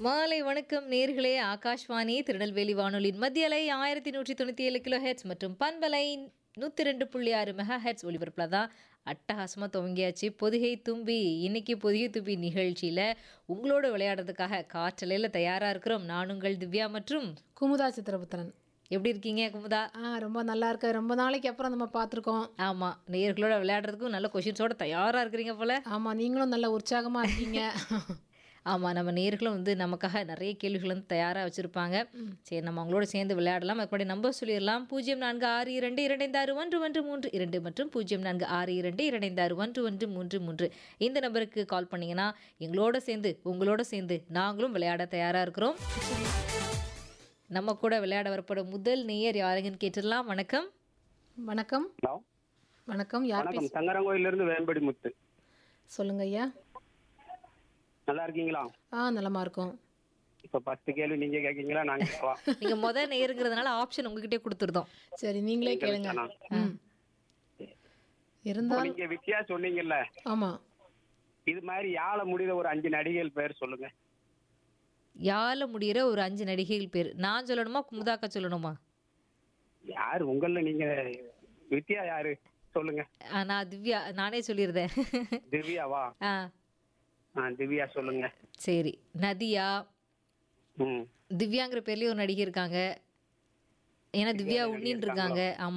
மாலை வணக்கம் நேர்களே. ஆகாஷ்வாணி திருநெல்வேலி வானொலியின் மத்திய அலை 1197 கிலோ ஹெர்ட்ஸ் மற்றும் பண்பலை 102.6 மெகா ஹெர்ட்ஸ் ஒலிபரப்பில் தான் அட்டகாசமாக துவங்கியாச்சு பொதிகை தும்பி. இன்னைக்கு பொதிகை தும்பி நிகழ்ச்சியில் உங்களோட விளையாடுறதுக்காக காற்றலையில் தயாராக இருக்கிறோம். நான் உங்கள் திவ்யா மற்றும் குமுதா சித்திரபுத்திரன். எப்படி இருக்கீங்க குமுதா? ரொம்ப நல்லா இருக்கு. ரொம்ப நாளைக்கு அப்புறம் நம்ம பார்த்துருக்கோம். ஆமாம், நேர்களோட விளையாடுறதுக்கும் நல்ல கொஷின்ஸோட தயாராக இருக்கிறீங்க போல. ஆமாம், நீங்களும் நல்ல உற்சாகமாக இருக்கீங்க. ஆமாம், நம்ம நேர்களும் வந்து நமக்காக நிறைய கேள்விகள் வந்து தயாராக வச்சுருப்பாங்க. சரி, நம்ம அவங்களோட சேர்ந்து விளையாடலாம். அதுபடி நம்பர் சொல்லிடலாம். 0462261132 மற்றும் 0462261133. இந்த நம்பருக்கு கால் பண்ணிங்கன்னா உங்களோட சேர்ந்து நாங்களும் விளையாட தயாராக இருக்கிறோம். நம்ம கூட விளையாட வரப்போட முதல் நேயர் யாருங்கன்னு கேட்டுடலாம். வணக்கம். வணக்கம். ஹலோ. வணக்கம். யார் வணக்கம். சங்கரங்கோயிலிருந்து வேம்படி முத்து. சொல்லுங்க ஐயா. நல்லா இருக்கீங்களா? நலமா இருக்கும். இப்ப 10 கேள்வி நீங்க கேட்கீங்களா, நாங்க கேட்கவா? நீங்க முதல் நேயருங்கிறதுனால ஆப்ஷன் உங்ககிட்டே கொடுத்துருந்தோம். சரி, நீங்களே கேளுங்க. இப்போ இருந்தால் நீங்க வித்தியா சொன்னீங்கல்ல, ஆமா, இது மாதிரி யாழ முடித ஒரு 5 நடிகைகள் பேர் சொல்லுங்க. யாழ முடிகிற ஒரு 5 நடிகைகள் பேர் நான் சொல்லணுமா குமுதாக்கா சொல்லணுமா? யாரு உங்கள நீங்க வித்தியா யாரு சொல்லுங்க. நான் திவ்யா, நானே சொல்லியிருந்தேன். திவ்யாவா? ஆ திவ்யா சொல்லுங்க. சரி. நதியா, ம் திவ்யாங்கிற பேர்லயே ஒரு நடிகை இருக்காங்க. ஏன்னா திவ்யா உன்னின்னு இருக்காங்க. ஆமா.